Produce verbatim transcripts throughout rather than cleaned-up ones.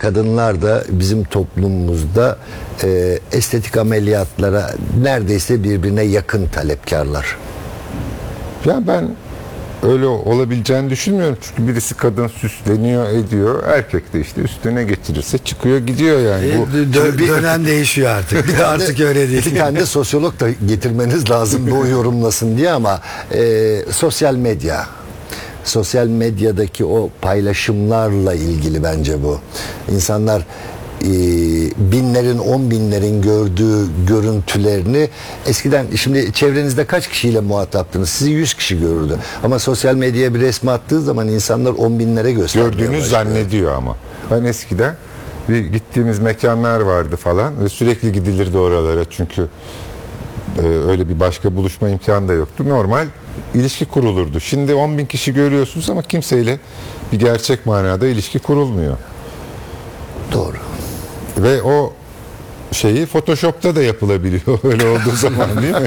kadınlar da bizim toplumumuzda e, estetik ameliyatlara neredeyse birbirine yakın talepkarlar. Ya ben öyle olabileceğini düşünmüyorum. Çünkü birisi kadın süsleniyor, ediyor. Erkek de işte üstüne getirirse çıkıyor, gidiyor yani. E, Bu dö- bir dönem değişiyor artık. Bir de artık öyle değil. Bir tane de sosyolog da getirmeniz lazım bu yorumlasın diye ama e, sosyal medya sosyal medyadaki o paylaşımlarla ilgili bence bu. İnsanlar e, binlerin, on binlerin gördüğü görüntülerini eskiden, şimdi çevrenizde kaç kişiyle muhataptınız? Sizi yüz kişi görürdü. Ama sosyal medyaya bir resmi attığı zaman insanlar on binlere göstermeye gördüğünü başlıyor. zannediyor ama. Ben eskiden bir gittiğimiz mekanlar vardı falan ve sürekli gidilirdi oralara çünkü e, öyle bir başka buluşma imkanı da yoktu. Normal ilişki kurulurdu. Şimdi on bin kişi görüyorsunuz ama kimseyle bir gerçek manada ilişki kurulmuyor. Doğru. Ve o şeyi Photoshop'ta da yapılabiliyor öyle olduğu zaman, değil mi?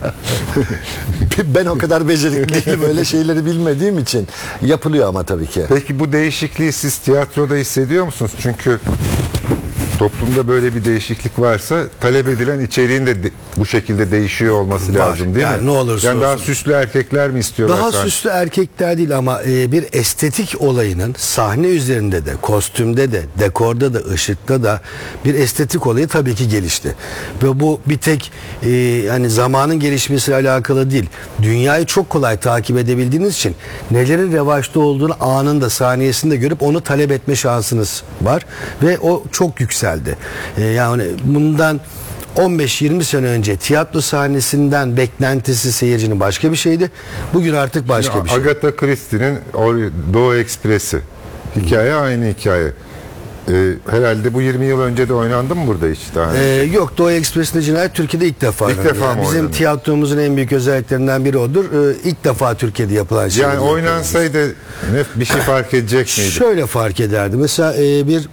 Ben o kadar becerikli değilim, öyle şeyleri bilmediğim için. Yapılıyor ama tabii ki. Peki bu değişikliği siz tiyatroda hissediyor musunuz? Çünkü toplumda böyle bir değişiklik varsa talep edilen içeriğin de, de bu şekilde değişiyor olması Var. lazım, değil Yani mi? ne olursa yani daha olsun. süslü erkekler mi istiyorlar? Daha sanki? süslü erkekler değil ama e, bir estetik olayının sahne üzerinde de, kostümde de, dekorda da, ışıkta da bir estetik olayı tabii ki gelişti. Ve bu bir tek e, yani zamanın gelişmesiyle alakalı değil. Dünyayı çok kolay takip edebildiğiniz için nelerin revaçta olduğunu anında, saniyesinde görüp onu talep etme şansınız var. Ve o çok yükseldi. E, yani bundan on beş yirmi sene önce tiyatro sahnesinden beklentisi seyircinin başka bir şeydi. Bugün artık başka Ya, bir şey. Agatha Christie'nin Doğu Ekspresi. Hikaye aynı hikaye. Ee, herhalde bu yirmi yıl önce de oynandı mı burada hiç daha? Ee, yok, Doğu Ekspresi'nde cinayet Türkiye'de ilk defa. İlk oynanıyor. defa mı Bizim oynanıyor? tiyatromuzun en büyük özelliklerinden biri odur. Ee, ilk defa Türkiye'de yapılan şey. Yani oynansaydı ne, bir şey fark edecek miydi? Şöyle fark ederdi. Mesela e, bir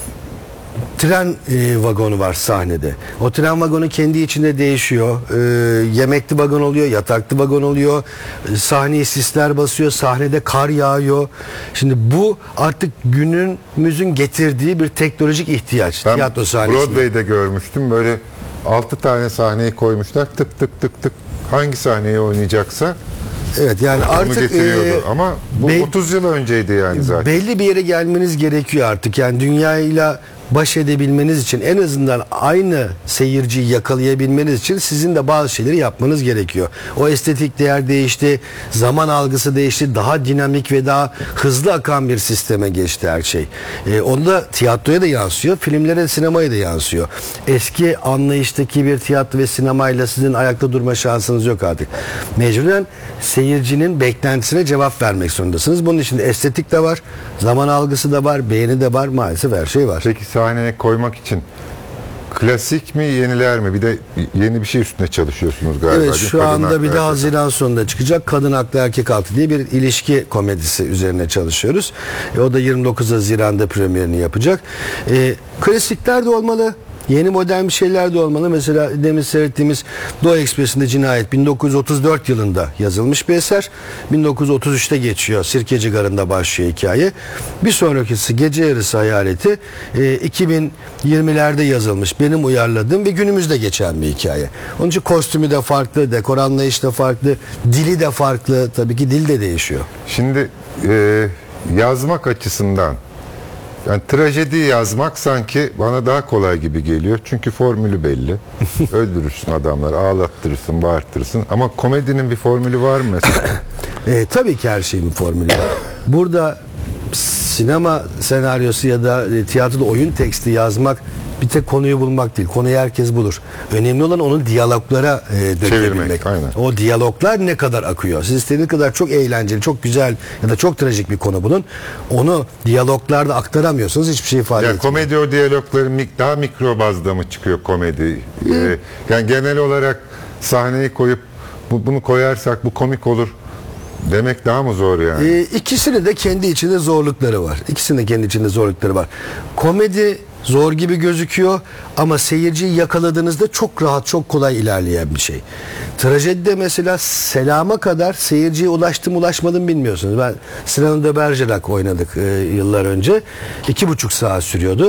tren e, vagonu var sahnede. O tren vagonu kendi içinde değişiyor. E, yemekli vagon oluyor, yataklı vagon oluyor. E, sahneye sisler basıyor, sahnede kar yağıyor. Şimdi bu artık günümüzün getirdiği bir teknolojik ihtiyaç. Ben Tiyatro sahnesinde. Broadway'de görmüştüm. Böyle altı tane sahneyi koymuşlar. Tık tık tık tık. Hangi sahneyi oynayacaksa Evet, yani onu artık getiriyordu. e, Ama bu be- otuz yıl önceydi yani zaten. belli bir yere gelmeniz gerekiyor artık. Yani dünyayla baş edebilmeniz için, en azından aynı seyirciyi yakalayabilmeniz için sizin de bazı şeyleri yapmanız gerekiyor. O estetik değer değişti, zaman algısı değişti, daha dinamik ve daha hızlı akan bir sisteme geçti her şey. Ee, onda tiyatroya da yansıyor, filmlere, sinemaya da yansıyor. Eski anlayıştaki bir tiyatro ve sinemayla sizin ayakta durma şansınız yok artık. Mecburen seyircinin beklentisine cevap vermek zorundasınız. Bunun için de estetik de var, zaman algısı da var, beğeni de var, maalesef her şey var. Peki sahneye koymak için klasik mi, yeniler mi? Bir de yeni bir şey üstüne çalışıyorsunuz galiba. Evet, değil mi? şu Kadın anda hakları, bir de erkek Haziran sonunda çıkacak Kadın Haklı Erkek Haklı diye bir ilişki komedisi üzerine çalışıyoruz. E, o da yirmi dokuz Haziran'da premierini yapacak. E, klasikler de olmalı. Yeni modern bir şeyler de olmalı. Mesela demin seyrettiğimiz Doğu Ekspresi'nde cinayet bin dokuz yüz otuz dört yılında yazılmış bir eser. bin dokuz yüz otuz üçte geçiyor. Sirkeci Garı'nda başlıyor hikaye. Bir sonrakisi Gece Yarısı Hayaleti e, iki bin yirmilerde yazılmış. Benim uyarladığım ve günümüzde geçen bir hikaye. Onun için kostümü de farklı, dekor anlayışı da farklı, dili de farklı. Tabii ki dil de değişiyor. Şimdi e, yazmak açısından, yani trajedi yazmak sanki bana daha kolay gibi geliyor. Çünkü formülü belli. Öldürürsün adamları, ağlattırırsın, bağırtırsın. Ama komedinin bir formülü var mı mesela? E, tabii ki her şeyin bir formülü var. Burada sinema senaryosu ya da e, tiyatroda oyun teksti yazmak bir tek konuyu bulmak değil. Konuyu herkes bulur. Önemli olan onu diyaloglara e, dökebilmek. Çevirmek, aynen. O diyaloglar ne kadar akıyor? Siz istediğiniz kadar çok eğlenceli, çok güzel ya da çok trajik bir konu bulun. Onu diyaloglarda aktaramıyorsunuz. Hiçbir şey ifade Yani etmiyor. komedi o diyalogların mik- daha mikro bazda mı çıkıyor komedi? Ee, yani genel olarak sahneyi koyup bu, bunu koyarsak bu komik olur demek daha mı zor yani? E, ikisinin de kendi içinde zorlukları var. İkisinin de kendi içinde zorlukları var. Komedi zor gibi gözüküyor ama seyirciyi yakaladığınızda çok rahat, çok kolay ilerleyen bir şey. Trajedide mesela selama kadar seyirciye ulaştım ulaşmadım bilmiyorsunuz. Ben Sinan de Bergerac oynadık e, yıllar önce. İki buçuk saat sürüyordu.